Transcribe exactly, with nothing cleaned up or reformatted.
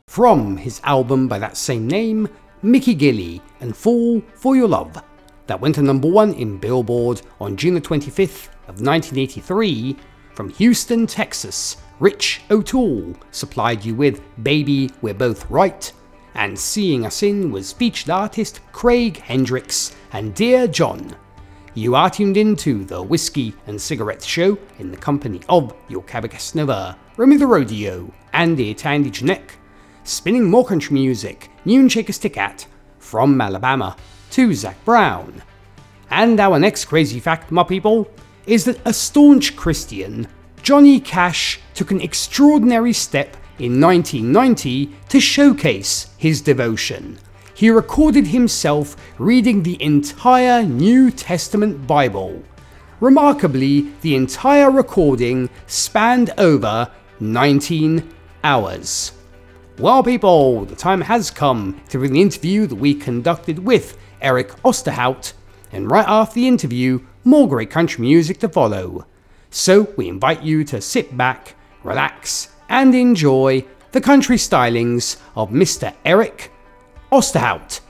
from his album by that same name, Mickey Gilley and Fall for Your Love. That went to number one in Billboard on June the twenty-fifth of nineteen eighty-three. From Houston, Texas, Rich O'Toole supplied you with Baby We're Both Right, and seeing us in was featured artist Craig Hendricks and Dear John. You are tuned into the Whiskey and Cigarettes Show in the company of your Cabocast Nova, Remy the Rodeo, Andy Tandy Janek, spinning more country music, Noon Shaker Stick At, from Alabama to Zach Brown. And our next crazy fact, my people, is that a staunch Christian, Johnny Cash, took an extraordinary step in nineteen ninety to showcase his devotion. He recorded himself reading the entire New Testament Bible. Remarkably, the entire recording spanned over nineteen hours. Well people, the time has come to bring the interview that we conducted with Eric Osterhout, and right after the interview, more great country music to follow. So we invite you to sit back, relax, and enjoy the country stylings of Mister Eric Osterhout.